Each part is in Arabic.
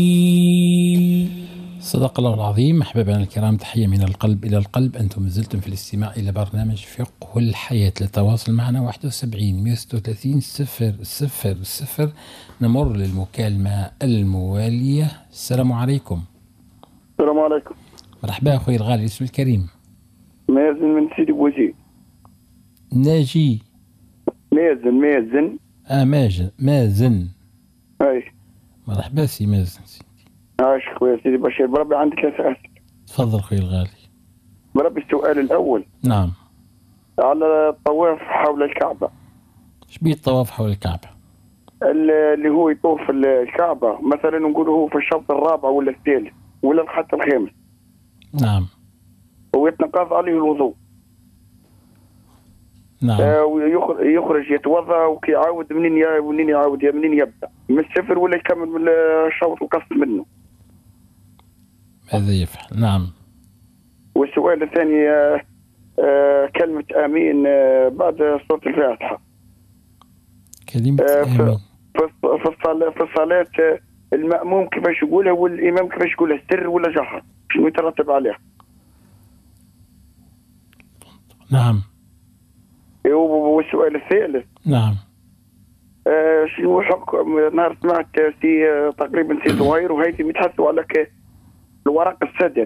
صدق الله العظيم. أحبابنا الكرام، تحية من القلب إلى القلب. أنتم زلتم في الاستماع إلى برنامج فقه الحياة. للتواصل معنا 71 136 000. نمر للمكالمة الموالية. السلام عليكم. السلام عليكم. مرحبا أخوي الغالي، اسم الكريم. مازن من سيدي بوزيد. ناجي. مازن. مازن. أي. مرحبا سي مازن. عاش خويا سيدي بشير. بربي عندي 3 أسئلة. تفضل أخوي الغالي. بربي السؤال الأول. نعم. على الطواف حول الكعبة. ايش بيه الطواف حول الكعبة؟ اللي هو يطوف الكعبة مثلا نقول هو في الشوط الرابع ولا الثالث ولا حتى الخامس. نعم. ويتنقض عليه الوضوء. نعم. ويخرج يتوضا وكي يعاود منين يعاود منين يبدا من الصفر ولا يكمل من الشوط القصد منه. ماذا يفعل؟ نعم. والسؤال الثاني كلمة آمين بعد سورة الفاتحة. كلمة آمين في الصلاة المأموم كيفاش يقولها والإمام كيفاش يقولها، سر ولا جهر؟ شنو يترتب عليها؟ نعم. والسؤال الثالث. نعم. شنو حكم نهار سمعت تقريبا سي زهير وهيثم يتحدثوا على الورق الصدر.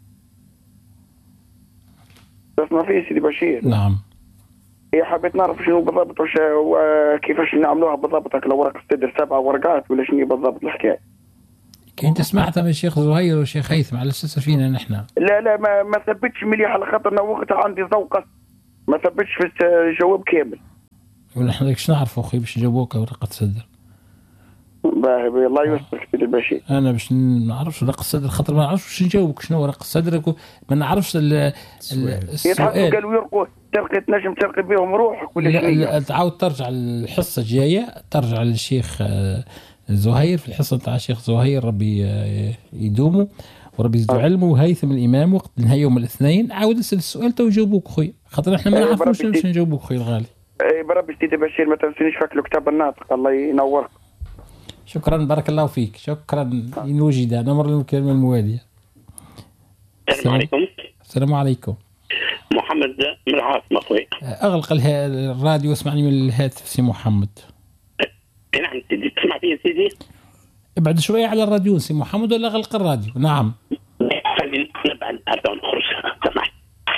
تسمع فيه سيدي بشير؟ نعم. هي حبيت نعرف شنو بالضبط كيفاش نعملوها بالضبط هكا الورق الصدر 7 ورقات ولا شنو بالضبط الحكايه؟ انت سمعتها من الشيخ زهير والشيخ هيثم على اساس فينا نحن. لا ما ثبتش مليح على خاطر وقتها عندي ذوق ما ثبتش في الجواب كامل. ونحن لكش نعرفوا اخوي باش نجاوبوك ورقه صدر. باهي الله يوفقك سيدي البشير. انا باش ما نعرفش ورقه الصدر خاطر ما نعرفش باش نجاوبك شنو ورقه الصدر، ما نعرفش السؤال. قالوا يرقوا تلقي تنجم تلقي بهم روحك ولا لا تعاود ترجع الحصه الجايه، ترجع للشيخ زهير في الحصه نتاع الشيخ زهير ربي يدومه وربي يزيد علمه، وهيثم الامام وقت نهايه يوم الاثنين عاود اسال السؤال تو يجاوبوك خويا، خاطر احنا ما نعرفوش باش نجاوبوك خويا الغالي. اي بربي سيدي بشير ما تنسينيش فك الكتاب الناطق. الله ينورك. شكرا بارك الله فيك. شكرا. إن وجد. نمر للكلمة الموالية. السلام عليكم. السلام عليكم. محمد من العاصمة أخوي. أغلق الراديو واسمعني من الهاتف سي محمد. نعم سيدي. تسمع فيه سيدي؟ ابعد شوية على الراديو سي محمد ولا أغلق الراديو؟ نعم. خلينا نبعد هذا ونخرج. سمح.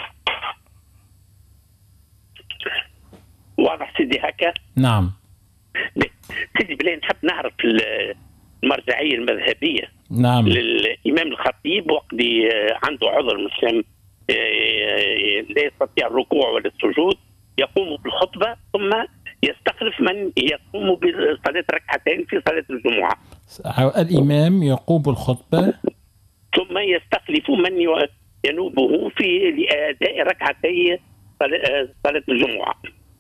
واضح سيدي هكا؟ نعم. سيدي بلي نحب نعرف المرجعية المذهبية. نعم. للإمام الخطيب وقت عنده عذر مسلم لا يستطيع الركوع ولا السجود، يقوم بالخطبة ثم يستخلف من يقوم بصلاة ركعتين في صلاة الجمعة. الإمام يقوم بالخطبة ثم يستخلف من ينوبه في لأداء ركعتي صلاة الجمعة.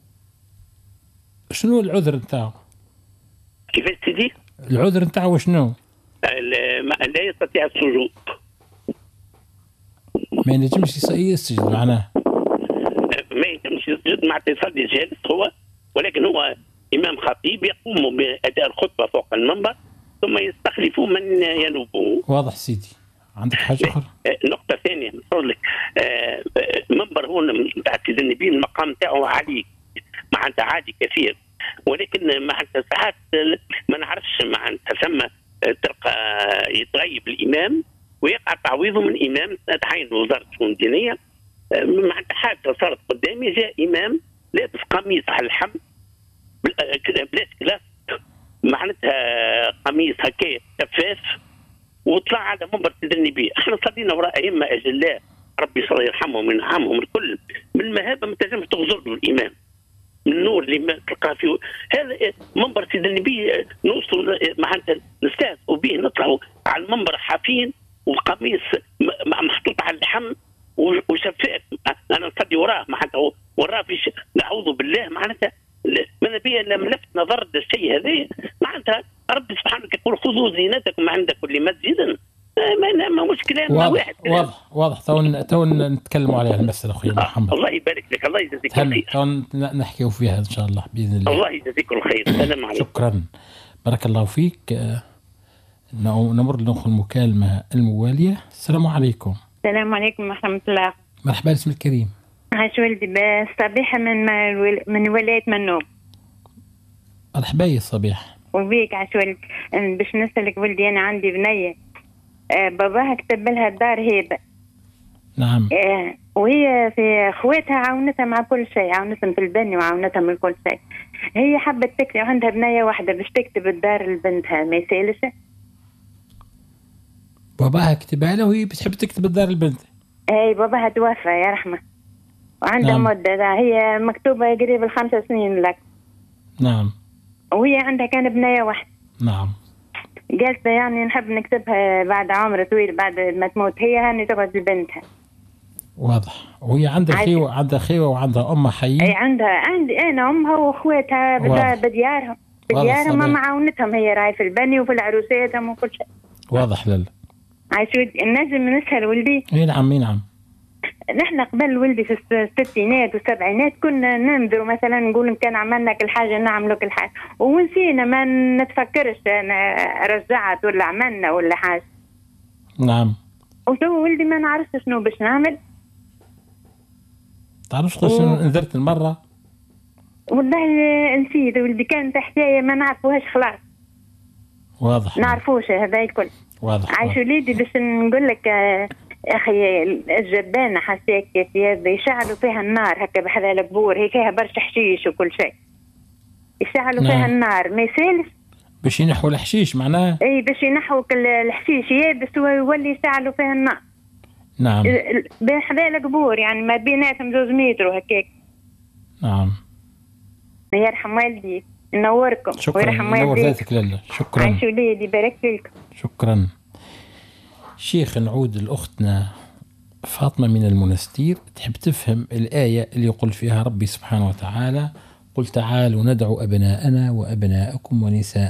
شنو العذر نتاعو؟ كيف سيدي؟ العذر نتاعو شنو؟ لا يستطيع السجود. ما ينجمش يسجد معناه؟ ما ينجمش يسجد مع يصلي جالس هو، ولكن هو إمام خطيب يقوم بأداء الخطبة فوق المنبر ثم يستخلف من ينوبه. واضح سيدي. عندك حاجة أخرى؟ نقطة ثانية نقول لك، منبر هو نتاع سيدنا النبي المقام نتاعو عالي معناتها عادي كثير، ولكن معناتها ساعات ما نعرفش معناتها ثم تلقى يتغيب الإمام ويقع تعويضه من إمام تعين وزارة الشؤون الدينية. معناتها حادثة صارت قدامي، جاء إمام لابس قميص على الحم بلاش كلاس، معناتها قميص هكايا شفاف وطلع على منبر سيدنا النبي. احنا صلينا وراء أئمة أجلاء ربي صلى يرحمهم وينعمهم الكل، من المهابة ما تنجمش تغزر له الإمام من النور اللي ما تلقى فيه. هذا منبر سيدنا النبي نوصل معناتها نستهزئوا به، نطلعوا على المنبر حافين والقميص محطوط على اللحم وشفاف، انا نصلي وراه معناتها وراه في نعوذ بالله معناتها من نبي لم لفت نظر الشيء هذا. معناتها ربي سبحانه يقول خذوا زينتكم عند كل مسجد. ما مشكلة. واضح تو نتكلموا عليها المسألة أخوي محمد. الله يبارك لك. الله يجزيك الخير. تو نحكيوا فيها إن شاء الله بإذن الله. الله يجزيك الخير. السلام عليكم. شكرا بارك الله فيك. نمر لنأخذ المكالمة الموالية. السلام عليكم. السلام عليكم ورحمة الله. مرحبا، اسم الكريم. عاش ولدي صبيحة من ولاية منوب. مرحبا يا صبيح. وبيك عاش ولدي. باش نسألك ولدي، أنا عندي بنية باباها كتب لها الدار هيبة. نعم. وهي في اخواتها عاونتها مع كل شيء، عاونتهم في البني وعاونتها من كل شيء. هي حبت تكتب، عندها بنية واحدة باش تكتب الدار لبنتها، ما يسالش. باباها كتبها لها وهي بتحب تكتب الدار البنت. اي باباها توفى يا رحمة، وعندها نعم. مدة هي مكتوبة قريب 5 سنين لك. نعم. وهي عندها كان بنية واحدة. نعم. قالت يعني نحب نكتبها بعد عمر طويل بعد ما تموت هي، هاني تقعد لبنتها. واضح. وهي عندها خيوة وعندها أمها حيين. اي عندي أنا أمها وأخواتها بديارهم ما معاونتهم، هي راي في البني وفي العروساتهم وكل شيء. واضح لله. عايش ولدي، النجم نسهل ولدي. اي نعم. نحن قبل ولدي في الستينات والسبعينات كنا ننذروا مثلا نقول إن كان عملنا كل حاجة نعملوا كل حاجة، ونسينا ما نتفكرش أنا رجعت ولا عملنا ولا حاجة. نعم. وتو ولدي ما نعرفش شنو باش نعمل. تعرفش شنو نذرت المرة؟ والله نسيت ولدي، كانت حكاية ما نعرفوهاش خلاص. واضح. نعرفوش هذا الكل. واضح. عايش وليدي باش نقول لك اخي الجبانه حساك كيف يشعلوا فيها النار هكا بحذا القبور، هي فيها برشا حشيش وكل شيء، يشعلوا فيها النار ما يسالش. باش ينحوا الحشيش معناه؟ اي باش ينحوا الحشيش يابس ويولي يشعلوا فيها النار. نعم. بحذا القبور يعني ما بيناتهم 2 متر وهكاك. نعم. يرحم والدي، نوركم ويرحم والديك. نور ذاتك لله. شكرا. عايش وليدي بارك فيكم. شكرا. شيخ، نعود لأختنا فاطمة من المنستير، تحب تفهم الآية اللي يقول فيها ربي سبحانه وتعالى: قل تعالوا ندعو أبناءنا وأبناءكم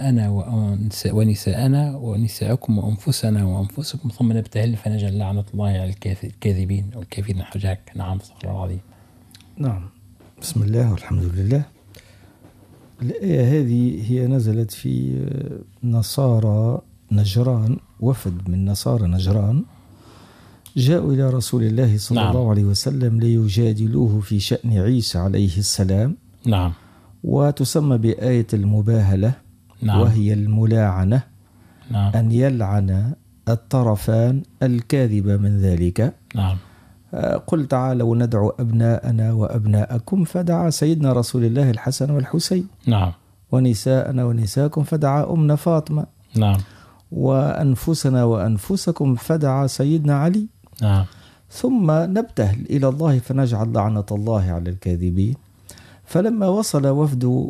ونساءنا ونساءكم وأنفسنا وأنفسكم ثم نبتهل فنجعل لعنة الله على الكاذبين والكافرين الحجاج. نعم صدق الله العظيم. نعم. بسم الله والحمد لله. الآية هذه هي نزلت في نصارى نجران، وفد من نصارى نجران جاءوا إلى رسول الله صلى الله عليه وسلم ليجادلوه في شأن عيسى عليه السلام. نعم. وتسمى بآية المباهلة. نعم. وهي الملاعنة. نعم. أن يلعن الطرفان الكاذب من ذلك. نعم. قل تعالوا ندعو أبناءنا وأبناءكم، فدعا سيدنا رسول الله الحسن والحسين. نعم. ونساءنا ونساءكم، فدعا أمنا فاطمة. نعم. وأنفسنا وأنفسكم، فدعا سيدنا علي. نعم. ثم نبتهل إلى الله فنجعل لعنة الله على الكاذبين. فلما وصل وفد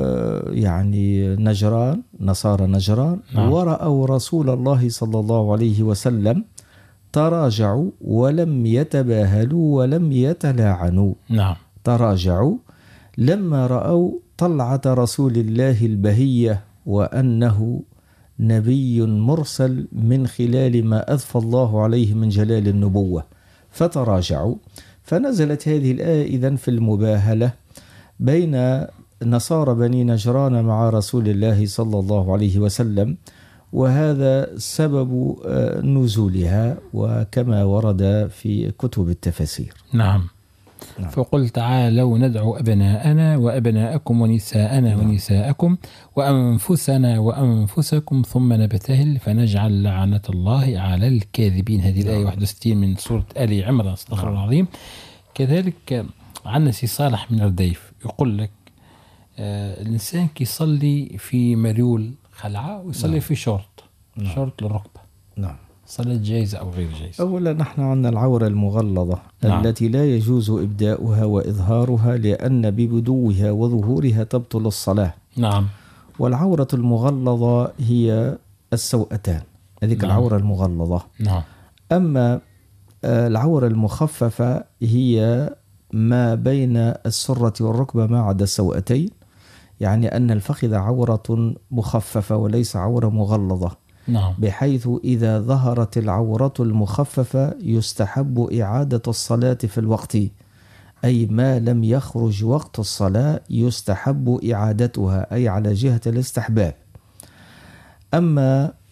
يعني نجران، نصارى نجران، نعم. ورأوا رسول الله صلى الله عليه وسلم تراجعوا ولم يتباهلوا ولم يتلاعنوا. نعم. تراجعوا لما رأوا طلعة رسول الله البهية وأنه نبي مرسل من خلال ما أضفى الله عليه من جلال النبوة، فتراجعوا. فنزلت هذه الآية إذن في المباهلة بين نصارى بني نجران مع رسول الله صلى الله عليه وسلم، وهذا سبب نزولها وكما ورد في كتب التفاسير. نعم. فقل تعالوا ندعو أبناءنا وأبناءكم ونساءنا ونساءكم وأنفسنا وأنفسكم ثم نبتهل فنجعل لعنة الله على الكاذبين. هذه الآية 61 من سورة آل عمران. استغفر الله العظيم. كذلك عن سي صالح من الرديف يقول لك الإنسان كي يصلي في مريول خلعة ويصلي في شورت للركبة. نعم. صلاة جائزة أو غير جائزة؟ أولا نحن عندنا العورة المغلظة التي لا يجوز إبداؤها وإظهارها، لأن ببدوها وظهورها تبطل الصلاة. نعم. والعورة المغلظة هي السوأتان، هذيك العورة المغلظة. نعم. أما العورة المخففة هي ما بين السرة والركبة ما عدا السوأتين، يعني أن الفخذ عورة مخففة وليس عورة مغلظة. نعم. بحيث إذا ظهرت العورة المخففة يستحب إعادة الصلاة في الوقت، أي ما لم يخرج وقت الصلاة يستحب إعادتها، أي على جهة الاستحباب. أما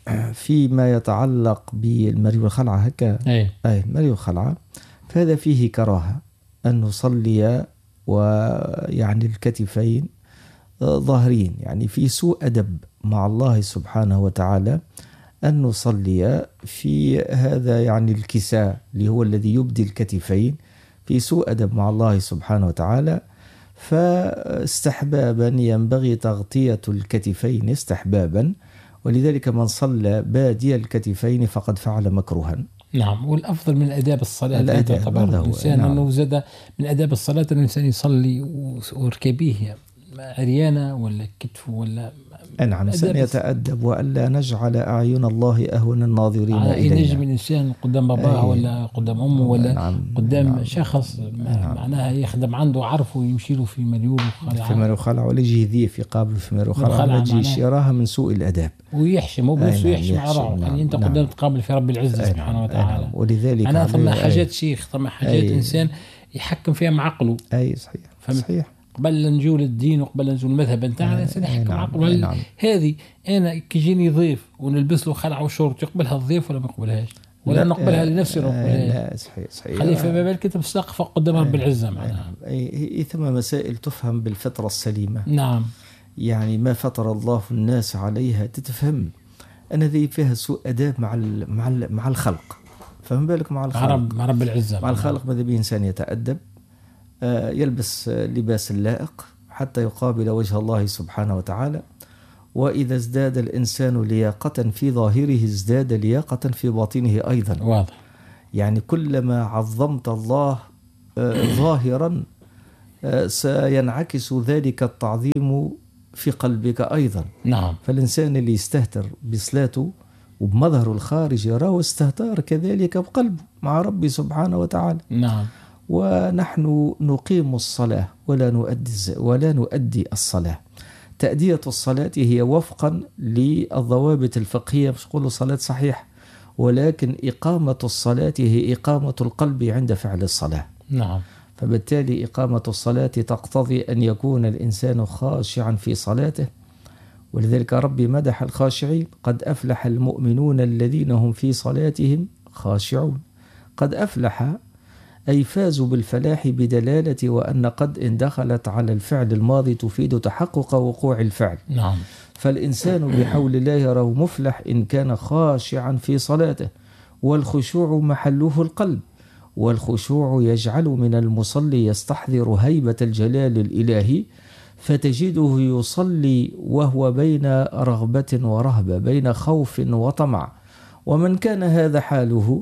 فيما يتعلق بالمري والخلعة هكا، أي المري والخلعة، فهذا فيه كراهة أن نصلي ويعني الكتفين ظاهرين، يعني في سوء أدب مع الله سبحانه وتعالى أن نصلي في هذا يعني الكساء اللي هو الذي يبدي الكتفين، في سوء أدب مع الله سبحانه وتعالى. فاستحبابا ينبغي تغطية الكتفين استحبابا، ولذلك من صلى بادي الكتفين فقد فعل مكروها. نعم. والأفضل من آداب الصلاة الآداب، تعتبر هذا هو. الإنسان نعم. أنه زاد من آداب الصلاة أن الإنسان يصلي وركبيه عريانة ولا كتفه ولا نعم، الإنسان يتأدب وألا نجعل أعين الله أهون الناظرين إلينا. إلينا. ينجم الإنسان قدام باباه ولا قدام أمه ولا نعم. قدام نعم. شخص معناها يخدم عنده عرفه ويمشي له في مليول في مري وخلع، ولا يجي ذي في قابل في مري وخلع، ما تجيش يراها من سوء الأداب ويحشم مو بنفسه، يحشم على روحه. نعم. يعني أنت نعم. قدام تقابل في رب العزة سبحانه وتعالى. نعم. ولذلك أنا ثم حاجات شيخ، ثم حاجات إنسان يحكم فيها مع عقله. أي صحيح. صحيح. قبل نجول الدين وقبل نجول المذهب نتاعنا الانسان يحكم عقله. نعم. هذه انا كيجيني ضيف ونلبس له خلعه وشورت، يقبلها الضيف ولا ما يقبلهاش؟ ولا نقبلها لنفسي ولا لا صحيح. خلي في بالك انت بسقف قدام رب العزه معناها. اي ثم مسائل تفهم بالفطره السليمه. نعم. يعني ما فطر الله الناس عليها تتفهم ان ذي فيها سوء اداب مع الخلق. فهم بالك مع الخلق، مع رب العزه، مع الخلق. ماذا به انسان يتأدب، يلبس لباس اللائق حتى يقابل وجه الله سبحانه وتعالى. وإذا ازداد الإنسان لياقة في ظاهره ازداد لياقة في باطنه أيضا. واضح. يعني كلما عظمت الله ظاهرا سينعكس ذلك التعظيم في قلبك أيضا. نعم. فالإنسان اللي يستهتر بصلاته وبمظهر الخارج يراه استهتار كذلك بقلبه مع ربي سبحانه وتعالى. نعم. ونحن نقيم الصلاة ولا نؤدي الصلاة. تأدية الصلاة هي وفقا للضوابط الفقهية، مش نقول صلاة صحيح، ولكن إقامة الصلاة هي إقامة القلب عند فعل الصلاة. نعم. فبالتالي إقامة الصلاة تقتضي أن يكون الإنسان خاشعا في صلاته، ولذلك ربي مدح الخاشعين: قد أفلح المؤمنون الذين هم في صلاتهم خاشعون. قد أفلح أي فازوا بالفلاح بدلالة وأن قد إن دخلت على الفعل الماضي تفيد تحقق وقوع الفعل. نعم. فالإنسان بحول الله يراه مفلح إن كان خاشعا في صلاته، والخشوع محله القلب، والخشوع يجعل من المصلي يستحضر هيبة الجلال الإلهي، فتجده يصلي وهو بين رغبة ورهبة، بين خوف وطمع. ومن كان هذا حاله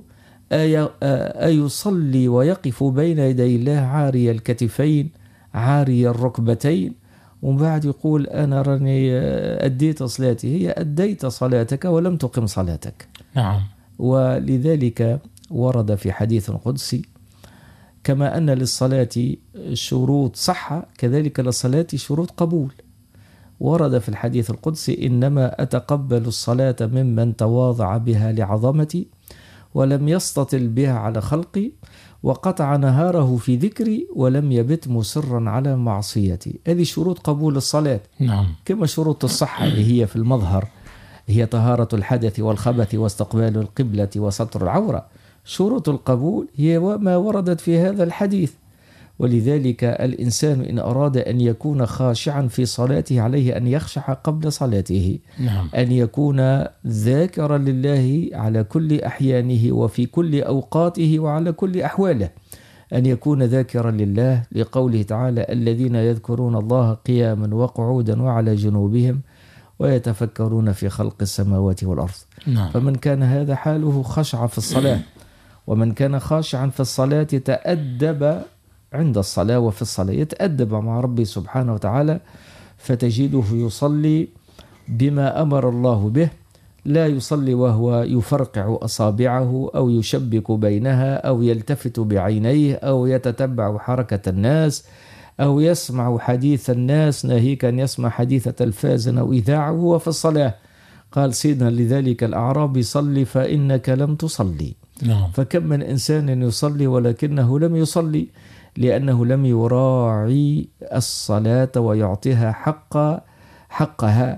أيصلي ويقف بين يدي الله عاري الكتفين عاري الركبتين، ومن بعد يقول أنا راني أديت صلاتي. هي أديت صلاتك ولم تقم صلاتك. نعم. ولذلك ورد في حديث قدسي: كما أن للصلاة شروط صحة كذلك للصلاة شروط قبول. ورد في الحديث القدسي: إنما أتقبل الصلاة ممن تواضع بها لعظمتي ولم يستطل بها على خلقي وقطع نهاره في ذكري ولم يبت مصرا على معصيتي. هذه شروط قبول الصلاة. نعم. كما شروط الصحة اللي هي في المظهر هي طهارة الحدث والخبث واستقبال القبلة وستر العورة، شروط القبول هي ما وردت في هذا الحديث. ولذلك الإنسان إن أراد أن يكون خاشعا في صلاته عليه أن يخشع قبل صلاته. نعم. أن يكون ذاكرا لله على كل أحيانه وفي كل أوقاته وعلى كل أحواله. أن يكون ذاكرا لله لقوله تعالى: الذين يذكرون الله قياما وقعودا وعلى جنوبهم ويتفكرون في خلق السماوات والأرض. نعم. فمن كان هذا حاله خشع في الصلاة، ومن كان خاشعا في الصلاة تأدب عند الصلاة وفي الصلاة، يتأدب مع ربي سبحانه وتعالى، فتجده يصلي بما أمر الله به، لا يصلي وهو يفرقع أصابعه أو يشبك بينها أو يلتفت بعينيه أو يتتبع حركة الناس أو يسمع حديث الناس، ناهيك أن يسمع حديث تلفاز أو إذاعة وهو في الصلاة. قال سيدنا لذلك الأعرابي: صلي فإنك لم تصلي. نعم. فكم من إنسان يصلي ولكنه لم يصلي لأنه لم يراعي الصلاة ويعطيها حقها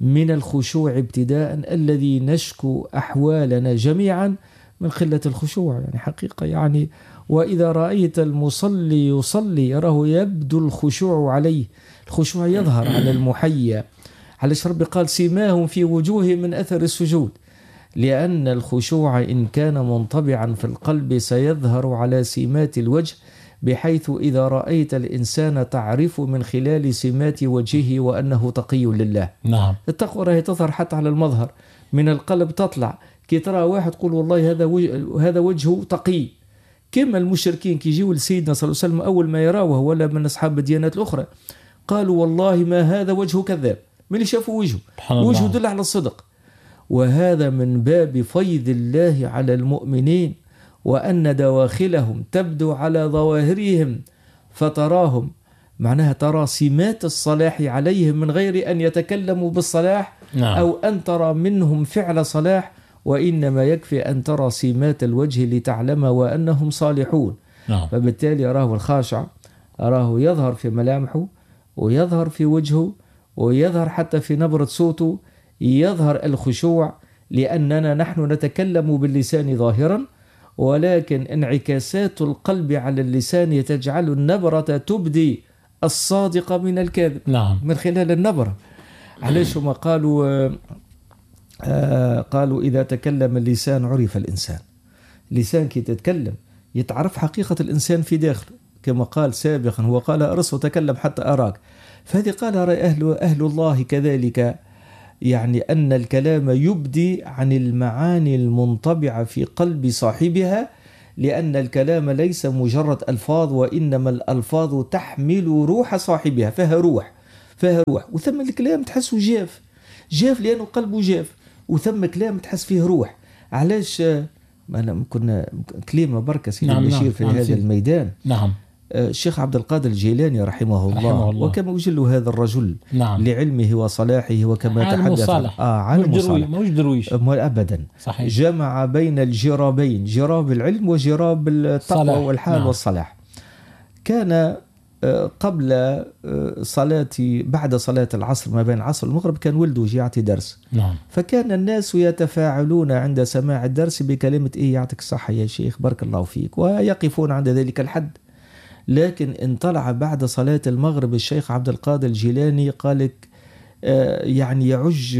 من الخشوع ابتداء الذي نشكو أحوالنا جميعا من قلة الخشوع يعني حقيقة يعني. وإذا رأيت المصلي يصلي يراه يبدو الخشوع عليه، الخشوع يظهر على المحيا. على ربي قال سيماهم في وجوههم من أثر السجود، لأن الخشوع إن كان منطبعا في القلب سيظهر على سمات الوجه، بحيث إذا رأيت الإنسان تعرف من خلال سمات وجهه وأنه تقي لله. نعم. التقوى راهي تظهر حتى على المظهر، من القلب تطلع. كي ترى واحد تقول والله هذا وجهه تقي، كما المشركين كي يجيوا لسيدنا صلى الله عليه وسلم أول ما يراوه ولا من أصحاب الديانات الأخرى قالوا والله ما هذا وجهه كذاب، من اللي شافوا وجهه دل على الصدق. وهذا من باب فيض الله على المؤمنين، وأن دواخلهم تبدو على ظواهرهم فتراهم، معناها ترى سمات الصلاح عليهم من غير أن يتكلموا بالصلاح. نعم. أو أن ترى منهم فعل صلاح، وإنما يكفي أن ترى سمات الوجه لتعلم وأنهم صالحون. نعم. فبالتالي أراه الخاشع، أراه يظهر في ملامحه ويظهر في وجهه ويظهر حتى في نبرة صوته، يظهر الخشوع، لأننا نحن نتكلم باللسان ظاهرا، ولكن انعكاسات القلب على اللسان تجعل النبرة تبدي الصادق من الكاذب. نعم. من خلال النبرة. علاش ما قالوا إذا تكلم اللسان عرف الإنسان. اللسان كي تتكلم يتعرف حقيقة الإنسان في داخله، كما قال سابقا هو قال أرس وتكلم حتى أراك. فهذه قال أهل الله كذلك، يعني أن الكلام يبدي عن المعاني المنطبعة في قلب صاحبها، لأن الكلام ليس مجرد ألفاظ، وإنما الألفاظ تحمل روح صاحبها، فيها روح. وثم الكلام تحسه جاف لأنه قلبه جاف، وثم كلام تحس فيه روح. علاش أنا كنا كلمة بركة سيدي البشير في هذا الميدان. نعم. الشيخ عبد القادر الجيلاني رحمه الله. وكما أجل هذا الرجل. نعم. لعلمه وصلاحه، وكما تحدث عالم صالح مش درويش أبدا. صحيح. جمع بين الجرابين، جراب العلم وجراب التقوى والحال. نعم. والصلاح. كان قبل بعد صلاة العصر، ما بين العصر والمغرب، كان ولده يجي يعطي درس. نعم. فكان الناس يتفاعلون عند سماع الدرس بكلمة إيه يعطيك الصحة يا شيخ بارك الله فيك، ويقفون عند ذلك الحد. لكن انطلع بعد صلاة المغرب الشيخ عبد القادر الجيلاني قالك يعني يعج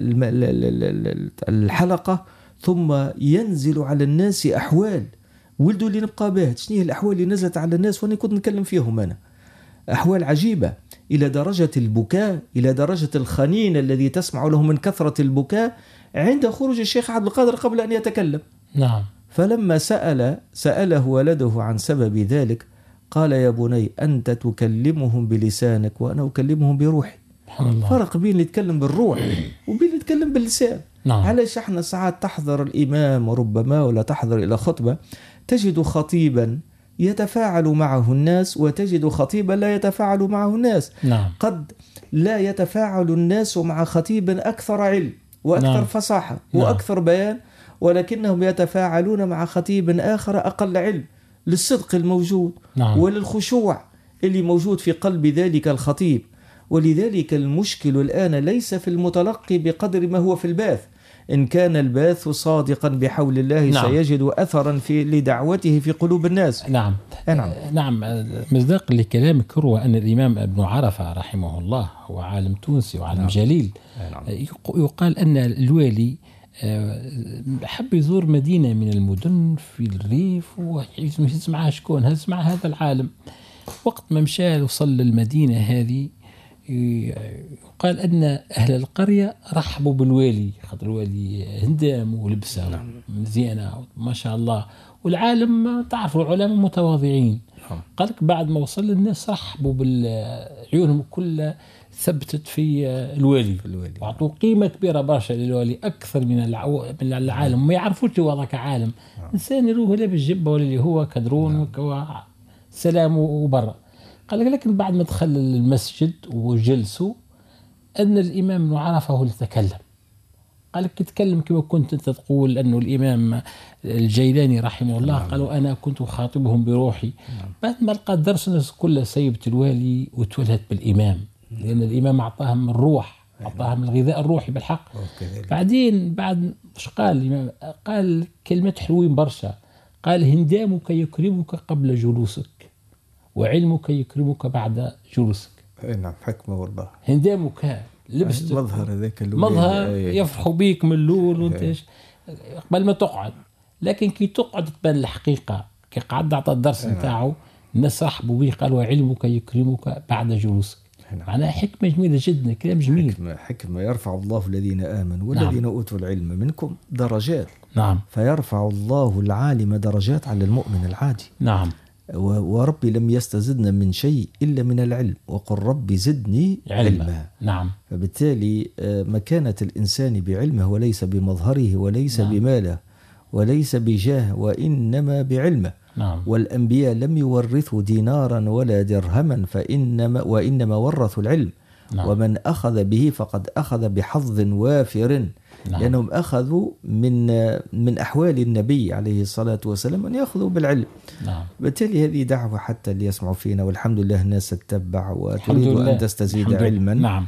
الحلقة، ثم ينزل على الناس أحوال ولده اللي نبقى باهت. شنو هي الأحوال اللي نزلت على الناس وأنا كنت نتكلم فيهم أنا؟ أحوال عجيبة، إلى درجة البكاء، إلى درجة الخنين الذي تسمع له من كثرة البكاء عند خروج الشيخ عبد القادر قبل أن يتكلم. نعم. فلما سأله ولده عن سبب ذلك قال يا بني أنت تكلمهم بلسانك وأنا أكلمهم بروحي. فرق بين اللي يتكلم بالروح وبين اللي يتكلم باللسان. نعم. علاش احنا ساعات تحضر الإمام ربما ولا تحضر إلى خطبة تجد خطيبا يتفاعل معه الناس، وتجد خطيبا لا يتفاعل معه الناس. نعم. قد لا يتفاعل الناس مع خطيب أكثر علم وأكثر نعم. فصاحة نعم. وأكثر بيان، ولكنهم يتفاعلون مع خطيب آخر أقل علم، للصدق الموجود. نعم. وللخشوع اللي موجود في قلب ذلك الخطيب. ولذلك المشكل الآن ليس في المتلقي بقدر ما هو في الباث. إن كان الباث صادقا بحول الله نعم. سيجد أثرا لدعوته في قلوب الناس. نعم. نعم. مصداق لكلامك هو أن الإمام ابن عرفة رحمه الله هو عالم تونسي وعالم نعم. جليل. نعم. يقال أن الوالي حب يزور مدينة من المدن في الريف ويسمعها شكون هسمع هذا العالم. وقت ما مشى وصل للمدينة هذه يقال أن أهل القرية رحبوا بالوالي، خاطر الوالي هندام ولبسه مزيانة ما شاء الله، والعالم تعرفوا العلماء متواضعين. قالك بعد ما وصل الناس رحبوا بعيونهم كلها ثبتت في الوالي وعطوا قيمة كبيرة برشا للوالي أكثر من العالم. ما يعرفوش هو ذاك عالم، إنسان يروه لا بالجبة ولا اللي هو كدرون سلام وبرا. قال لكن بعد ما دخل المسجد وجلسوا أن الإمام ابن عرفة هو اللي تكلم. قال لك يتكلم كما كنت أنت تقول أنه الإمام الجيلاني رحمه الله قالوا أنا كنت أخاطبهم بروحي. بعد ما لقى الدرس الناس كلها سيبت الوالي وتولهت بالإمام، لأن الإمام أعطاهم الروح أعطاها من الغذاء الروحي بالحق. بعدين بعد ايش قال؟ قال كلمة حلوين برشا، قال هندامك يكرمك قبل جلوسك وعلمك يكرمك بعد جلوسك. نعم حكمة والله. هندامك لبستك مظهر هذاك مظهر يفرحوا بيك من اللول وانت قبل ما تقعد، لكن كي تقعد تبان الحقيقة. كي قعد عطى الدرس نتاعو الناس رحبوا به، قالوا علمك يكرمك بعد جلوسك. معناها حكمة جميلة جدا، كلام جميل. حكمة يرفع الله الذين آمنوا والذين أوتوا العلم منكم درجات. نعم. فيرفع الله العالم درجات على المؤمن العادي. نعم. وربي لم يستزدنا من شيء إلا من العلم، وقل ربي زدني علما. نعم. فبالتالي مكانة الإنسان بعلمه وليس بمظهره وليس بماله وليس بجاه، وإنما بعلمه. نعم. والأنبياء لم يورثوا دينارا ولا درهما وإنما ورثوا العلم. نعم. ومن أخذ به فقد أخذ بحظ وافر. نعم. لأنهم أخذوا من أحوال النبي عليه الصلاة والسلام أن يأخذوا بالعلم. نعم. بالتالي هذه دعوة حتى اللي يسمعوا فينا، والحمد لله الناس تتبع وتريد أن تستزيد علما. نعم.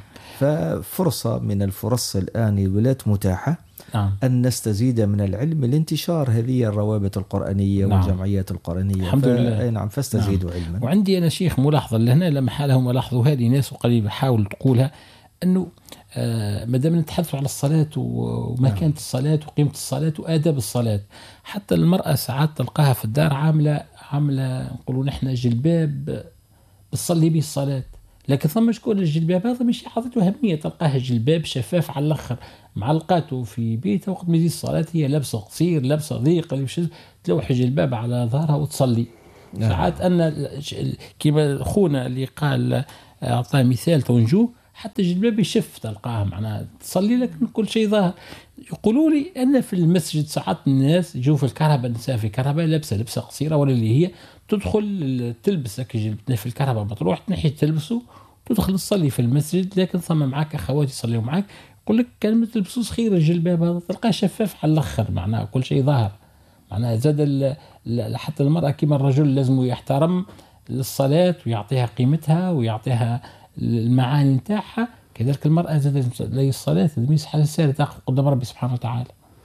ففرصة من الفرص الآن الولايات متاحة. نعم. أن نستزيد من العلم لانتشار هذه الروابط القرآنية. نعم. والجمعيات القرآنية. الحمد لله. نعم. فاستزيدوا. نعم. علما. وعندي أنا شيخ ملاحظة لهنا لما حالهم لاحظوا هذه ناس وقريب حاول تقولها أنه ما دام نتحدث على الصلاة ومكانة الصلاة وقيمة الصلاة وآداب الصلاة، حتى المرأة ساعات تلقاها في الدار عاملة نقولوا نحن جلباب بتصلي به الصلاة، لكن ثم شكون الجلباب هذا مش عطته أهمية. تلقاها جلباب شفاف على الآخر معلقاته في بيتها، وقت ما يجي الصلاة هي لابسة قصير لابسة ضيق تلوح جلباب على ظهرها وتصلي. ساعات أن كما أخونا اللي قال أعطاه مثال تونجوه، حتى الجلباب يشف تلقاها معناها تصلي لكن كل شيء ظاهر. يقولوا لي أن في المسجد ساعات الناس يجوا في الكهرباء، النساء في الكهرباء لبسة قصيرة ولا اللي هي تدخل تلبس في الكهرباء ما تروح تنحي تلبسه تدخل تصلي في المسجد، لكن ثم معك أخواتي يصليوا معك يقول لك كان ما تلبسوش خير الجلباب هذا تلقاه شفاف على الآخر معناها كل شيء ظاهر. معناها زاد حتى المرأة كما الرجل لازم يحترم للصلاة ويعطيها قيمتها ويعطيها المعاني نتاعها، كذلك المرأة زاد للصلاة لازم يسحل السارة تاخذ قدام ربي سبحانه وتعالى.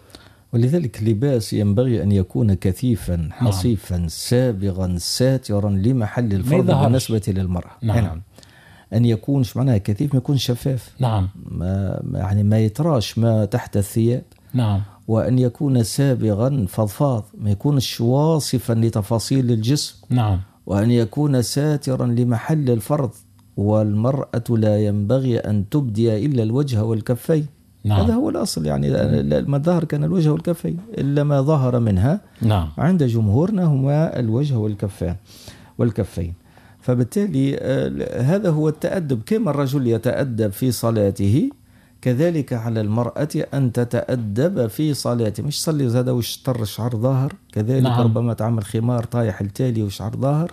ولذلك اللباس ينبغي أن يكون كثيفا حصيفا سابغا ساترا لمحل الفرض بالنسبة للمرأة. نعم. أن يكون معناها كثيف، ما يكون شفاف. نعم. ما يتراش ما تحت الثياب. نعم. وأن يكون سابغا فضفاض، ما يكونش واصفا لتفاصيل الجسم. نعم. وأن يكون ساترا لمحل الفرض، والمرأة لا ينبغي أن تبدي إلا الوجه والكفين. نعم. هذا هو الأصل، يعني ما ظهر كان الوجه والكفين، إلا ما ظهر منها. نعم. عند جمهورنا هما الوجه والكفين. فبالتالي هذا هو التأدب. كما الرجل يتأدب في صلاته كذلك على المرأة أن تتأدب في صلاته، مش صلي زاد وشطر شعر ظاهر كذلك. نعم. ربما تعمل خمار طايح التالي وشعر ظاهر.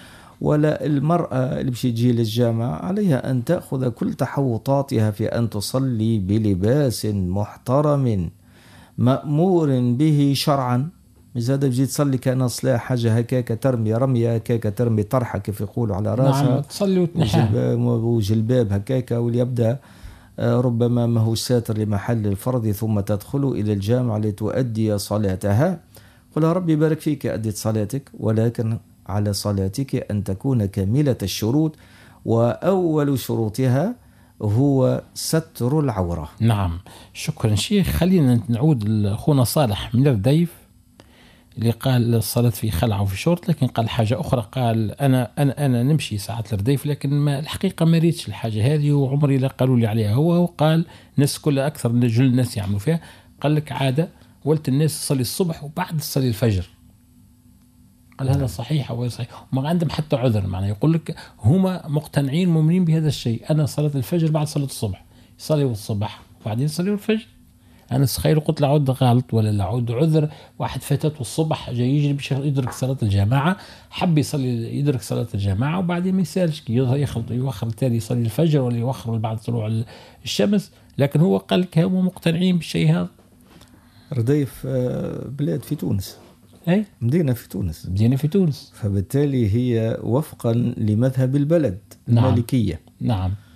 ولا المرأة اللي بشي تجي للجامعة عليها أن تأخذ كل تحوطاتها في أن تصلي بلباس محترم مأمور به شرعا. زاد بجي تصلي كأن صلاة حاجة هكاك ترمي رمية هكاك ترمي طرحة كيف يقولوا على راسها. نعم. تصلي وتنحى وجلباب هكاك وليبدأ ربما ما هو ساتر لمحل الفرض، ثم تدخل إلى الجامعة لتؤدي صلاتها. قل ربي بارك فيك أديت صلاتك، ولكن على صلاتك أن تكون كاملة الشروط، وأول شروطها هو ستر العورة. نعم. شكرا شيخ. خلينا نعود لأخونا صالح من الرديف اللي قال الصلاة في خلعة وفي شورت، لكن قال حاجة أخرى. قال أنا نمشي ساعات الرديف، لكن ما الحقيقة ما ريتش الحاجة هذه وعمري لا قالوا لي عليها. هو قال الناس كلها أكثر من جل الناس يعملوا فيها. قال لك عادة ولت الناس تصلي الصبح وبعد تصلي الفجر. قال هذا صحيح أو صحيح، وما عندهم حتى عذر. معناه يقول لك هما مقتنعين مؤمنين بهذا الشيء. أنا صلاة الفجر بعد صلاة الصبح، يصلي الصبح وبعدين يصلي الفجر. أنا تخيل قلت لعود غلط ولا لعود عذر. واحد فاتته الصبح جاي يجري باش يدرك صلاة الجماعة، حب يصلي يدرك صلاة الجماعة وبعدين ما يسالش يوخر التالي يصلي الفجر ولا يوخر بعد طلوع الشمس. لكن هو قال لك هم مقتنعين بالشيء هذا. رديف بلاد في تونس، أي مدينة في تونس، فبالتالي هي وفقا لمذهب البلد. نعم. المالكية. نعم.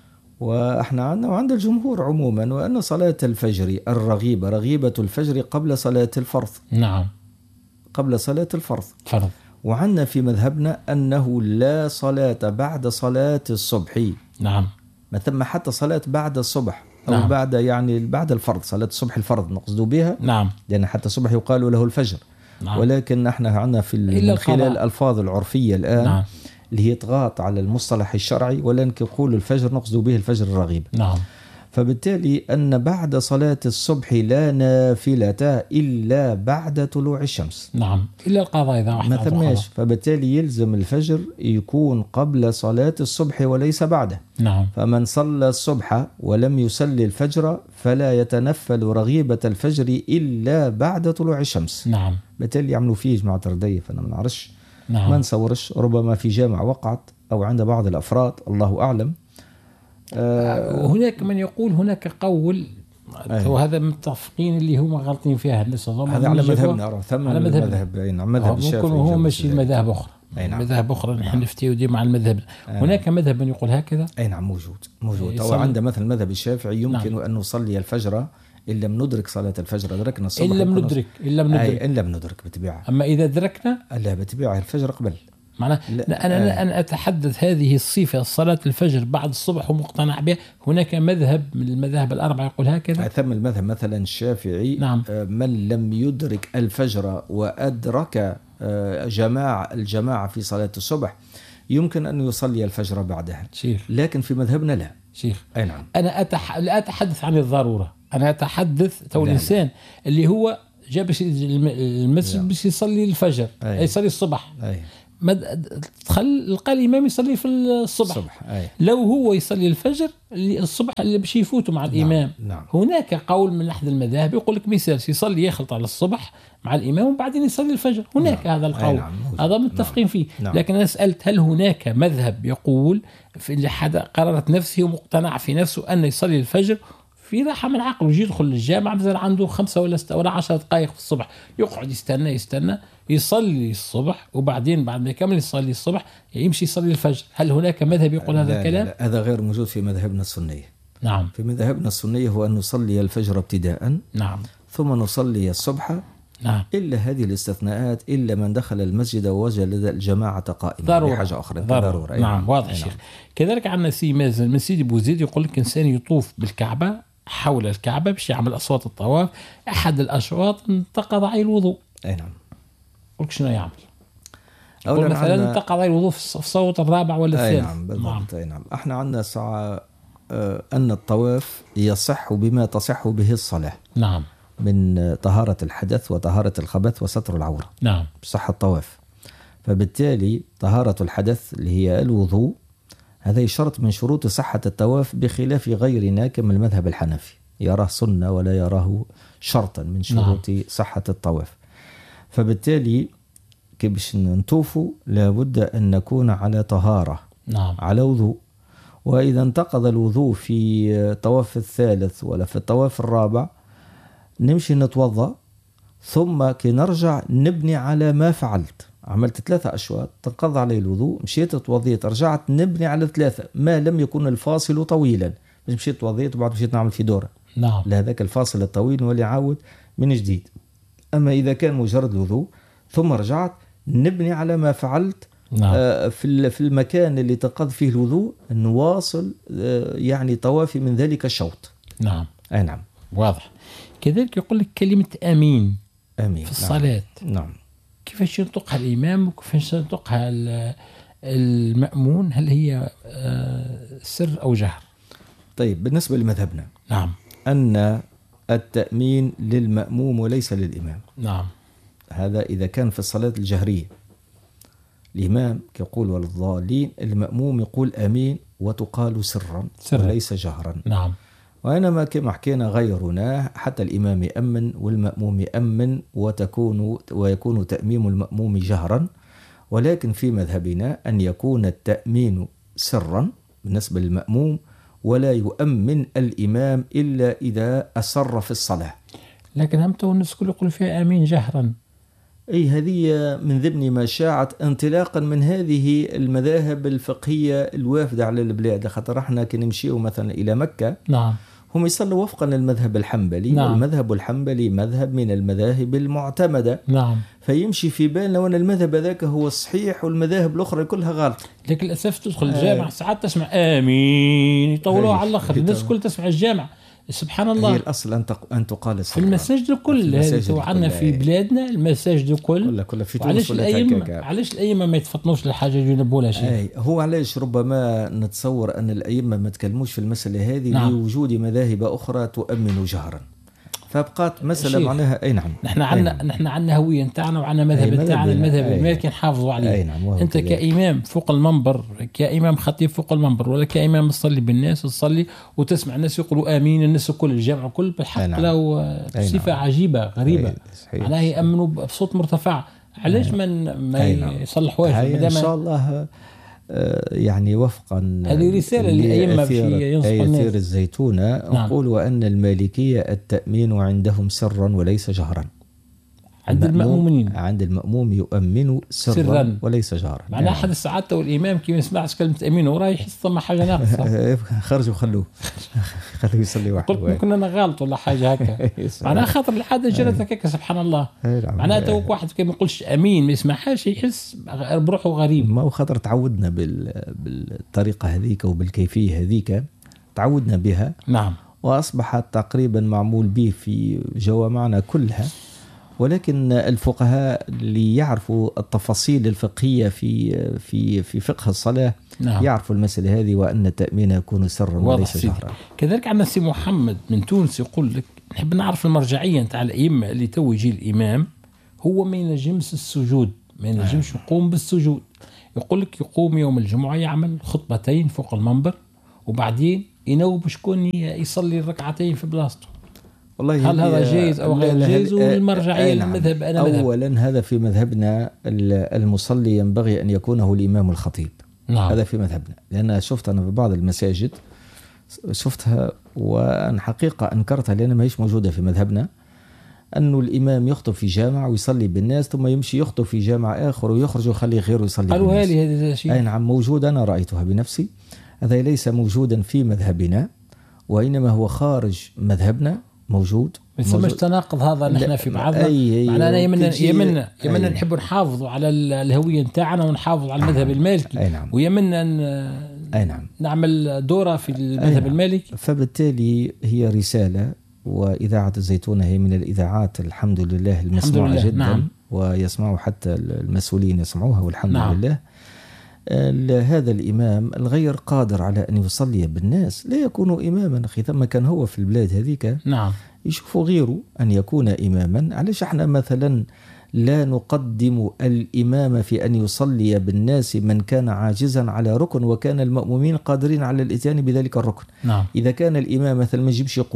وإحنا عندنا وعند الجمهور عموما وأن صلاة الفجر الرغيبة رغيبة الفجر قبل صلاة الفرض. نعم. قبل صلاة الفرض. فرض. وعندنا في مذهبنا أنه لا صلاة بعد صلاة الصبح. نعم. ما ثم حتى صلاة بعد الصبح أو نعم. بعد يعني بعد الفرض، صلاة الصبح الفرض نقصد بها. نعم. لأن حتى الصبح يقال له الفجر. نعم. ولكن احنا عندنا في من خلال الألفاظ العرفية الآن نعم. اللي هي تغاط على المصطلح الشرعي، ولكن يقول الفجر نقصد به الفجر الرغيب. نعم. فبالتالي أن بعد صلاة الصبح لا نافلة إلا بعد طلوع الشمس. نعم. إلا القضاء إذا ما ثماش، فبالتالي يلزم الفجر يكون قبل صلاة الصبح وليس بعده. نعم. فمن صلى الصبح ولم يصلي الفجر فلا يتنفل رغيبة الفجر إلا بعد طلوع الشمس. نعم. بالتالي يعملوا فيه جماعة ردية، فأنا ما نعرفش. نعم. ما نصورش، ربما في جامع وقعت أو عند بعض الأفراد، الله أعلم. وهناك من يقول هناك قول وهذا متفقين اللي هم غالطين فيها الناس، هذا على مذهبنا، ثم على مذهب مذهب الشافعي. ممكن هو ماشي المذاهب أخرى. نعم. مذاهب أخرى نحن نفتيو ديما على المذهب. هناك مذهب من يقول هكذا. أي نعم، موجود. هو عند مثل المذهب الشافعي يمكن أن نصلي الفجر إن لم ندرك صلاة الفجر، أدركنا الصبح إن لم ندرك بتبيعها. أما إذا أدركنا لا بتبيعها الفجر قبل. معناه أنا أتحدث هذه الصفة صلاة الفجر بعد الصبح ومقتنع بها. هناك مذهب من المذاهب الأربعة يقول هكذا. ثم المذهب مثلا الشافعي. نعم. من لم يدرك الفجر وأدرك الجماعة في صلاة الصبح يمكن أن يصلي الفجر بعدها. شيخ. لكن في مذهبنا لا. شيخ. أي نعم. أنا لا أتحدث عن الضرورة، أنا أتحدث تو الإنسان اللي هو جاب المسجد باش يصلي الفجر، يصلي الصبح. لقى الإمام يصلي في الصبح. لو هو يصلي الفجر الصبح اللي باش يفوتوا مع الإمام. نعم. هناك قول من أحد المذاهب يقول لك مثال يصلي يخلط على الصبح مع الإمام وبعدين يصلي الفجر. هناك هذا القول. هذا متفقين فيه. لكن أنا سألت هل هناك مذهب يقول في اللي حدا قررت نفسه ومقتنع في نفسه أن يصلي الفجر في راحة من عقله، يجي يدخل الجامعة مثلا عنده 5 ولا 10 دقائق في الصبح، يقعد يستنى يصلي الصبح وبعدين بعد ما يكمل يصلي الصبح يمشي يصلي الفجر. هل هناك مذهب يقول هذا الكلام؟ لا، هذا غير موجود في مذهبنا السنية. نعم. في مذهبنا السنية هو أن نصلي الفجر ابتداء. نعم. ثم نصلي الصبح. نعم. إلا هذه الاستثناءات، إلا من دخل المسجد ووجد الجماعة قائمة بحاجة أخرى. ضرورة. نعم. واضح شيخ. كذلك عندنا سي مازن من سيدي بوزيد يقول لك إنسان يطوف بالكعبة حول الكعبة باش يعمل أصوات الطواف، أحد الأشواط انتقض عليه الوضوء. أي نعم. قلت شنو يعمل؟ أو مثلا انتقض عليه الوضوء في الصوت الرابع ولا الثالث. أي نعم بالضبط. أي نعم. احنا عندنا ساعة أن الطواف يصح بما تصح به الصلاة. نعم. من طهارة الحدث وطهارة الخبث وستر العورة. نعم. صح الطواف. فبالتالي طهارة الحدث اللي هي الوضوء هذا شرط من شروط صحة الطواف، بخلاف غيرنا كما المذهب الحنفي يراه سنة ولا يراه شرطا من شروط صحة الطواف. فبالتالي كيفاش نطوفوا لابد أن نكون على طهارة. نعم. على وضوء. وإذا انتقض الوضوء في الطواف الثالث ولا في الطواف الرابع نمشي نتوضأ، ثم كي نرجع نبني على ما فعلت. عملت 3 أشواط تنقض علي الوضوء، مشيت توضيت رجعت نبني على 3 ما لم يكن الفاصل طويلا. مش مشيت توضيت وبعد مشيت نعمل في دورة. نعم. لهذاك الفاصل الطويل واللي عاود من جديد. أما إذا كان مجرد الوضوء ثم رجعت نبني على ما فعلت. نعم. في المكان اللي تنقض فيه الوضوء نواصل يعني طوافي من ذلك الشوط. نعم. أي نعم. واضح. كذلك يقول لك كلمة آمين في الصلاة. نعم. كيفاش ينطقها الإمام وكيفاش ينطقها المأمون؟ هل هي سر أو جهر؟ طيب بالنسبة لمذهبنا. نعم. أن التأمين للمأموم وليس للإمام. نعم. هذا إذا كان في الصلاة الجهرية الإمام يقول والضالين، المأموم يقول آمين وتقال سرا وليس جهرا. نعم. وإنما كما حكينا غيرنا حتى الإمام يأمن والمأموم يأمن ويكون تأميم المأموم جهرا، ولكن في مذهبنا أن يكون التأمين سرا بالنسبة للمأموم، ولا يؤمن الإمام إلا إذا أسر في الصلاة. لكن هم تو الناس كل يقول فيها آمين جهرا. أي هذه من ضمن ما شاعت انطلاقا من هذه المذاهب الفقهية الوافدة على البلاد. خاطر احنا كي نمشيو مثلا إلى مكة نعم هم يصلوا وفقا للمذهب الحنبلي. نعم. والمذهب الحنبلي مذهب من المذاهب المعتمدة. نعم. فيمشي في بالنا وأن المذهب ذاك هو الصحيح والمذاهب الأخرى كلها غلط. لكن للأسف تدخل الجامع ساعات تسمع آمين يطولوا على الآخر، الناس كل تسمع الجامع. سبحان الله. هي الأصل أن تقال في المساجد الكل هذه وعنا في بلادنا المساجد الكل كلها في تونس. علاش الأئمة ما يتفطنوش للحاجة يجنبوا لها شيء؟ هو علاش ربما نتصور أن الأئمة ما تكلموش في المسألة هذه نعم. لوجود مذاهب أخرى تؤمن جهرا، فبقات مسألة معناها أي نعم. نحن عندنا هوية نتاعنا وعندنا مذهب نتاعنا، المذهب المالكي نحافظوا عليه. نعم. أنت كإمام فوق المنبر، كإمام خطيب فوق المنبر، ولا كإمام تصلي بالناس تصلي وتسمع الناس يقولوا آمين، الناس كل الجمع كل بالحق له صفة عجيبة غريبة، معناها يأمنوا بصوت مرتفع. علاش ما يصلحوهاش؟ إن شاء الله يعني وفقا هذه رسالة للأئمة في أثير الزيتونة. نقول وأن المالكية التأمين عندهم سرا وليس جهرا. عند المأمومين، عند المأموم يؤمن سرا وليس جهرا. معنى أحد الساعات والإمام كي ما يسمعش كلمة أمين وراه يحس ثم حاجة ناقصة خرجوا خلوه يصلي وحده. قلت ممكن أنا غلط ولا حاجة هكا. معناها خاطر العادة جرت هكاك سبحان الله. معناها توك واحد كي ما يقولش أمين ما يسمعهاش يحس بروحه غريب. ما هو خاطر تعودنا بالطريقة هذيك وبالكيفية هذيك، تعودنا بها. نعم. وأصبحت تقريبا معمول به في جوامعنا كلها. ولكن الفقهاء اللي يعرفوا التفاصيل الفقهية في فقه الصلاة نعم. يعرفوا المسألة هذه، وأن التأمين يكون سرا وليس جهرا. كذلك عندنا سي محمد من تونس يقول لك نحب نعرف المرجعية نتاع الأئمة اللي تو يجي الإمام هو ما ينجمش السجود، ما ينجمش يقوم بالسجود. يقول لك يقوم يوم الجمعة يعمل خطبتين فوق المنبر وبعدين ينوب شكون يصلي الركعتين في بلاصته. والله هل هذا جائز أو غير جائز؟ والمرجعية المذهب أنا مذهب. أولا هذا في مذهبنا المصلي ينبغي أن يكون هو الإمام الخطيب. نعم. هذا في مذهبنا، لأن شفت أنا في بعض المساجد شفتها وأن حقيقة أنكرتها لأن ما هيش موجودة في مذهبنا، أنه الإمام يخطب في جامع ويصلي بالناس ثم يمشي يخطب في جامع آخر ويخرج ويخلي غيره يصلي بالناس. قالوا هذه هذا شيء. نعم موجود، أنا رأيتها بنفسي. هذا ليس موجودا في مذهبنا وإنما هو خارج مذهبنا موجود. ما يسمىش تناقض هذا نحن في بعضنا. معنانا يمنا نحب نحافظوا على الهوية نتاعنا ونحافظ على المذهب المالكي. نعم. ويمنا نعم. نعمل دورة في المذهب المالكي. فبالتالي هي رسالة، وإذاعة الزيتونة هي من الإذاعات الحمد لله المسموعة جدا. نعم. ويسمعوا حتى المسؤولين يسمعوها والحمد نعم. لله. هذا الإمام الغير قادر على أن يصلي بالناس لا يكون إماما. أخي ثم كان هو في البلاد هذيك نعم. يشوفوا غيره أن يكون إماما. علاش احنا مثلا لا نقدم الإمام في أن يصلي بالناس من كان عاجزا على ركن وكان المأمومين قادرين على الإتيان بذلك الركن. نعم. إذا كان الإمام مثلا ما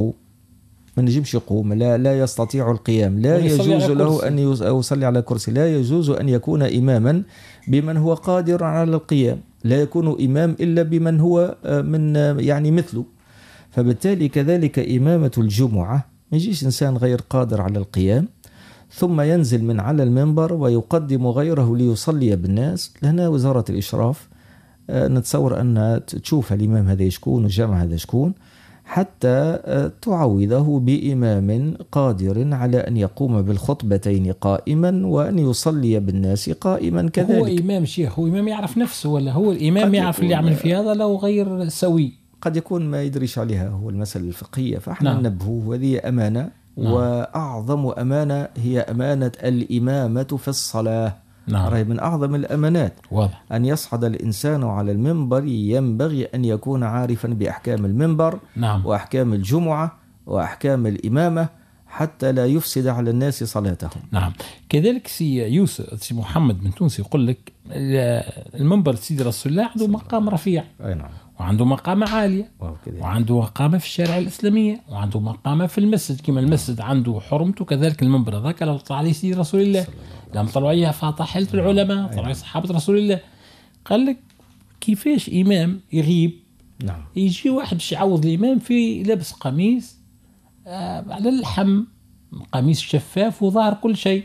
نجمش يقوم لا يستطيع القيام، لا يجوز له أن يصلي على كرسي، لا يجوز أن يكون إماما بمن هو قادر على القيام، لا يكون إمام إلا بمن هو من يعني مثله. فبالتالي كذلك إمامة الجمعة ما يجيش إنسان غير قادر على القيام ثم ينزل من على المنبر ويقدم غيره ليصلي بالناس. لهنا وزارة الإشراف نتصور أن تشوف الإمام هذا يشكون والجامع هذا يشكون حتى تعوضه بإمام قادر على أن يقوم بالخطبتين قائما وأن يصلي بالناس قائما كذلك. هو إمام شيخ، هو إمام يعرف نفسه ولا هو الإمام يعرف اللي يعمل في هذا لو غير سوي؟ قد يكون ما يدريش عليها هو المسألة الفقهية، فإحنا نعم. ننبهه. وهذه أمانة. نعم. وأعظم أمانة هي أمانة الإمامة في الصلاة. نعم. رأي من أعظم الأمانات. واضح. أن يصعد الإنسان على المنبر ينبغي أن يكون عارفا بأحكام المنبر. نعم. وأحكام الجمعة وأحكام الإمامة حتى لا يفسد على الناس صلاتهم. نعم. كذلك سي يوسف سي محمد من تونس يقول لك المنبر سيدي رسول الله عنده مقام رفيع. أي نعم. وعنده مقامة عالية وعنده مقامة في الشارع الإسلامية وعنده مقامة في المسجد. كما المسجد عنده حرمته كذلك المنبر ذاك لو طلع عليه سيدي رسول الله لم طلعوا عليها فطحلت العلماء طلعوا صحابة رسول الله. قال لك كيفاش إمام يغيب نعم. يجي واحد باش يعوض الإمام في لبس قميص على اللحم، قميص شفاف وظهر كل شيء،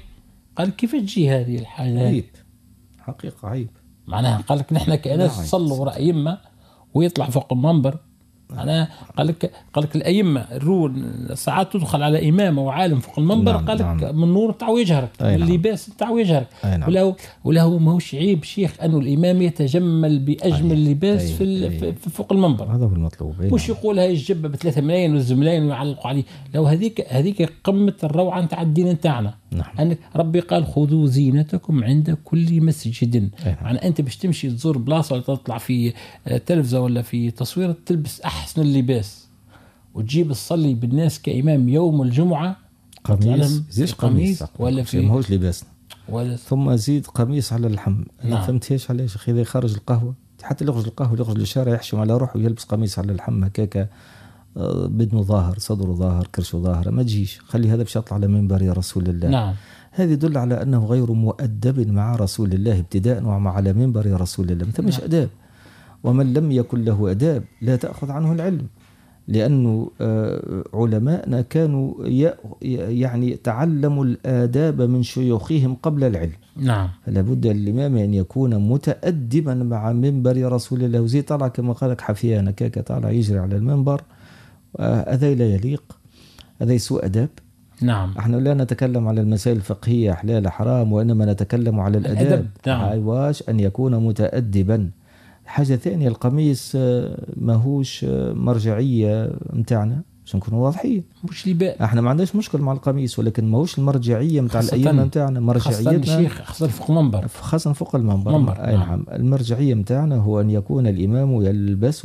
قال كيف تجي هذه الحاجة؟ عيب، حقيقة عيب. معناها قال لك نحن كأناس نصلوا وراء أئمة ويطلع فوق المنبر. معناها قال لك الأئمة ساعات تدخل على إمام وعالم فوق المنبر. قال لك من النور بتاعه يجهرك، من اللباس بتاعه يجهرك. وله ماهوش عيب شيخ أنه الإمام يتجمل بأجمل لباس في فوق المنبر. هذا هو المطلوب. مش يقول هاي الجبة ب3 ملايين والزملاين ويعلقوا عليه. لو هذيك قمة الروعة نتاع الدين نتاعنا. أنك ربي قال خذوا زينتكم عند كل مسجد. يعني أنت باش تمشي تزور بلاصة ولا تطلع في تلفزة ولا في تصوير تلبس أحسن اللباس وتجيب تصلي بالناس كإمام يوم الجمعة قميص زيش قميص ولا في ماهوش لباسنا ولا ثم زيد قميص على اللحم. نعم. فهمتيش علاش اخي؟ اذا خارج القهوه حتى اللي يخرج القهوه اللي يخرج للشارع يحشم على روحه ويلبس قميص على اللحم هكاك بدنه ظاهر صدره ظاهر كرشه ظاهر، ما تجيش. خلي هذا باش يطلع على منبر يا رسول الله. نعم. هذا يدل على انه غير مؤدب مع رسول الله ابتداء ومع على منبر يا رسول الله. ما مش اداب، ومن لم يكن له اداب لا تاخذ عنه العلم. لأنه علماءنا كانوا يعني تعلموا الآداب من شيوخهم قبل العلم. نعم. فلا بد الإمام أن يكون متأدبا مع منبر رسول الله. وزي طلع كما قالك حفيانا كاكا طالع يجري على المنبر، هذا لا يليق، هذا سوء أداب. نعم. احنا لا نتكلم على المسائل الفقهية حلال حرام، وإنما نتكلم على الأداب. نعم. واش أن يكون متأدبا. حاجة ثانية، القميص ماهوش مرجعية متاعنا باش نكونوا واضحين. مش لباس. احنا ما عندناش مشكل مع القميص، ولكن ماهوش المرجعية متاع الأئمة متاعنا. مرجعيتنا الشيخ خاصة فوق المنبر. خاصة فوق المنبر. أي نعم. المرجعية متاعنا هو أن يكون الإمام يلبس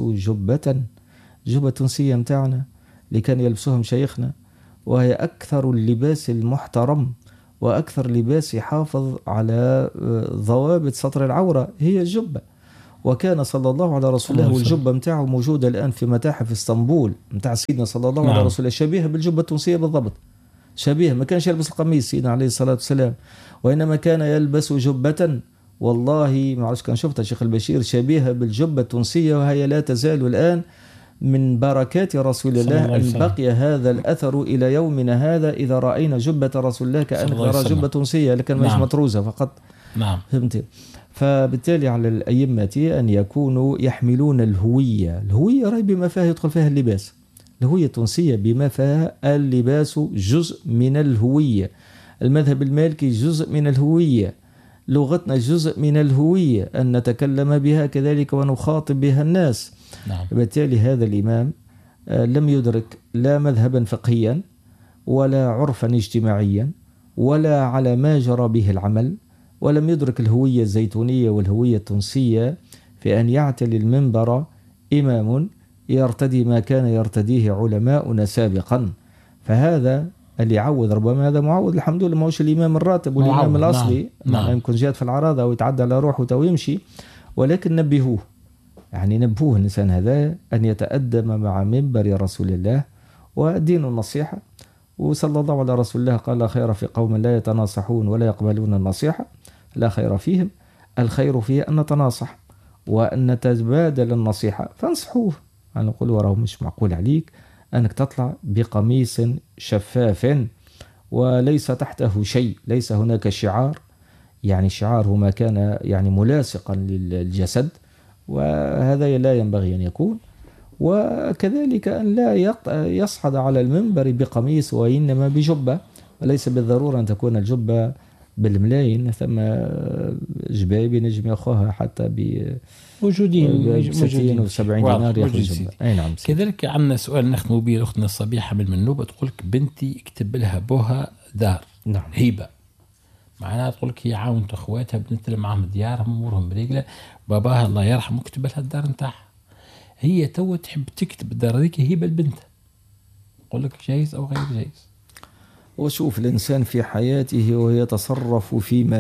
جبة تونسية متاعنا اللي كان يلبسوها مشايخنا، وهي أكثر اللباس المحترم وأكثر لباس يحافظ على ضوابط سطر العورة هي الجبة. وكان صلى الله على رسول الله والجبة متاعه موجودة الآن في متاحف اسطنبول متاع سيدنا صلى الله عليه رسول الله، شبيهة بالجبة التونسية بالضبط، شبيهة. ما كانش يلبس القميص سيدنا عليه الصلاة والسلام، وإنما كان يلبس جبة والله ما عرفش كان شفتها شيخ البشير شبيهة بالجبة التونسية، وهي لا تزال الآن من بركات رسول الله أن بقي هذا الأثر إلى يومنا هذا. إذا رأينا جبة رسول الله كأنك ترى جبة تونسية لكن مش مطروزة فقط. نعم. فهمت؟ فبالتالي على الأئمة أن يكونوا يحملون الهوية راي بما فيها يدخل فيها اللباس. الهوية التونسية بما فيها اللباس جزء من الهوية، المذهب المالكي جزء من الهوية، لغتنا جزء من الهوية، أن نتكلم بها كذلك ونخاطب بها الناس. نعم. بالتالي هذا الإمام لم يدرك لا مذهبا فقهيا ولا عرفا اجتماعيا ولا على ما جرى به العمل، ولم يدرك الهوية الزيتونية والهوية التونسية في أن يعتلي المنبر إمام يرتدي ما كان يرتديه علماؤنا سابقا. فهذا اللي يعوض، ربما هذا معوض الحمد لله، ما هوش الإمام الراتب والإمام الأصلي. نعم. يمكن جات في العراضة أو يتعدى على روحه ويمشي، ولكن نبهوه، يعني نبهوه الإنسان هذا أن يتأدب مع منبر رسول الله ودين النصيحة. وصلى الله على رسول الله قال لا خير في قوم لا يتناصحون ولا يقبلون النصيحة. لا خير فيهم، الخير فيه أن نتناصح وأن نتبادل النصيحة. فانصحوه. أنا نقول وراه مش معقول عليك أنك تطلع بقميص شفاف وليس تحته شيء، ليس هناك شعار، يعني شعار هو ما كان يعني ملاصقا للجسد، وهذا لا ينبغي أن يكون. وكذلك أن لا يصعد على المنبر بقميص وإنما بجبة، وليس بالضرورة أن تكون الجبة بالملايين، ثم جبايب نجم يأخوها حتى موجودين 60 و70 دينار يأخذ جبة. أي نعم. كذلك عندنا سؤال نختم به أختنا الصبيحة من منوبة، تقول لك بنتي اكتب لها بوها دار. نعم. هيبة، معناها تقول لك هي عاونت اخواتها بنت اللي معهم ديارهم امورهم بريقله، باباها الله يرحمه كتب لها الدار نتاعها، هي تو تحب تكتب الدار هذيك هيبه لبنتها، يقول لك جايز او غير جايز. وشوف الإنسان في حياته ويتصرف فيما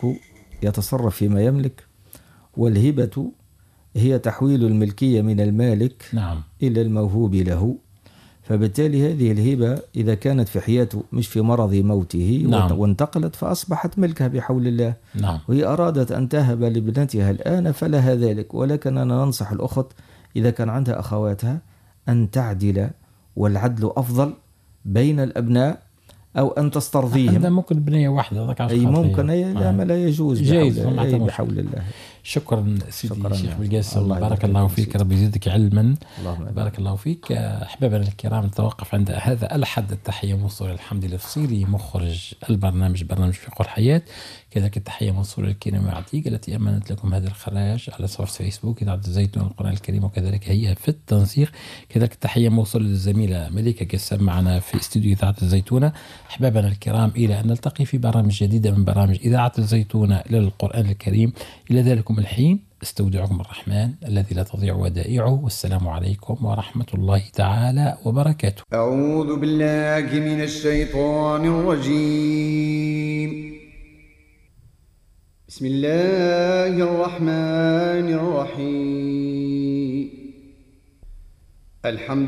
يملك، والهبة هي تحويل الملكية من المالك نعم. إلى الموهوب له. فبالتالي هذه الهبة إذا كانت في حياته مش في مرض موته نعم. وانتقلت فأصبحت ملكها بحول الله نعم. وهي أرادت أن تهب لابنتها الآن فلها ذلك. ولكن أنا ننصح الأخت إذا كان عندها أخواتها أن تعدل، والعدل أفضل بين الأبناء أو أن تسترضيهم. هذا ممكن بنية واحدة أي ممكن، لا يجوز جائز بحول الله. شكرا سيدي الشيخ بالقاسم، بارك الله فيك، ربي يزيدك علما. بارك الله فيك. أحبابنا الكرام، نتوقف عند هذا الحد. التحية موصولة الحمد لله الفصيلي مخرج البرنامج، برنامج فقه الحياة. كذلك التحية موصولة للكريمة عتيق التي أمنت لكم هذا الخراج على صفحة فيسبوك إذاعة الزيتون القرآن الكريم، وكذلك هي في التنسيق. كذلك التحية موصولة للزميلة مليكة قسام معنا في استوديو إذاعة الزيتونة. أحبابنا الكرام، إلى أن نلتقي في برامج جديدة من برامج إذاعة الزيتونة للقرآن الكريم، إلى ذلكم الحين استودعكم الرحمن الذي لا تضيع ودائعه، والسلام عليكم ورحمة الله تعالى وبركاته. أعوذ بالله من الشيطان الرجيم. بسم الله الرحمن الرحيم. الحمد